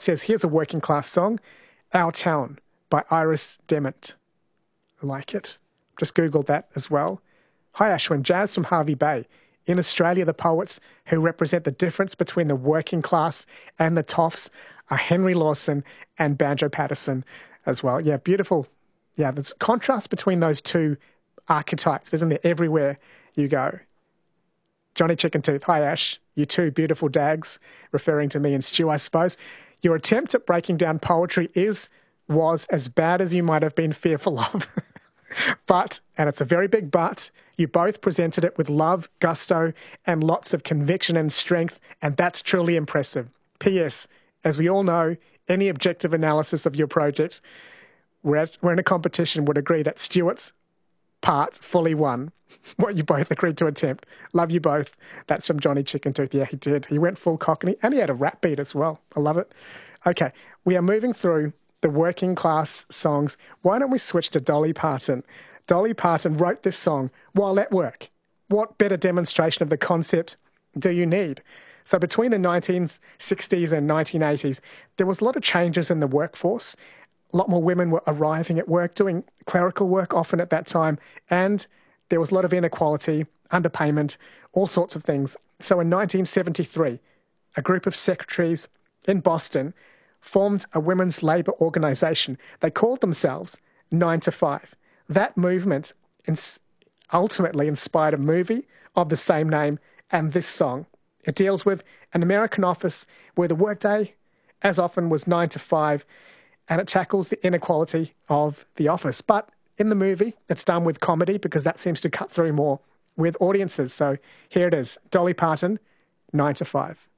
says, here's a working class song, Our Town by Iris Dement. I like it. Just Googled that as well. Hi, Ashwin. Jazz from Harvey Bay. In Australia, the poets who represent the difference between the working class and the toffs are Henry Lawson and Banjo Patterson as well. Yeah, beautiful. Yeah, there's contrast between those two archetypes, isn't there, everywhere you go. Johnny Chicken Tooth. Hi, Ash. You two beautiful dags, referring to me and Stu, I suppose. Your attempt at breaking down poetry was as bad as you might have been fearful of. But, and it's a very big but, you both presented it with love, gusto, and lots of conviction and strength, and that's truly impressive. P.S. As we all know, any objective analysis of your projects, we're in a competition, would agree that Stuart's part fully won what you both agreed to attempt. Love you both. That's from Johnny Chicken Tooth. Yeah, he did. He went full Cockney, and he had a rap beat as well. I love it. Okay, we are moving through the working class songs. Why don't we switch to Dolly Parton? Dolly Parton wrote this song while at work. What better demonstration of the concept do you need? So between the 1960s and 1980s, there was a lot of changes in the workforce. A lot more women were arriving at work, doing clerical work often at that time, and there was a lot of inequality, underpayment, all sorts of things. So in 1973, a group of secretaries in Boston formed a women's labour organisation. They called themselves 9 to 5. That movement ultimately inspired a movie of the same name and this song. It deals with an American office where the workday, as often, was 9 to 5, and it tackles the inequality of the office. But in the movie, it's done with comedy because that seems to cut through more with audiences. So here it is, Dolly Parton, 9 to 5.